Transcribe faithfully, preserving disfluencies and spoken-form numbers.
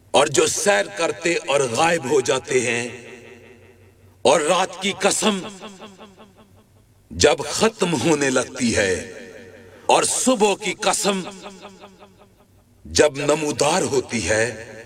और जो सैर करते और गायब हो जाते हैं, और रात की कसम जब खत्म होने लगती है, और सुबह की कसम जब नमूदार होती है।